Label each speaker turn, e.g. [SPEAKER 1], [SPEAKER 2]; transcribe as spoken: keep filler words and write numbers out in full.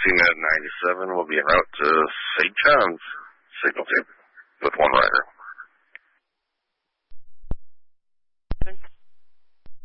[SPEAKER 1] C N E T ninety-seven will be en route to Saint John's. Signal two.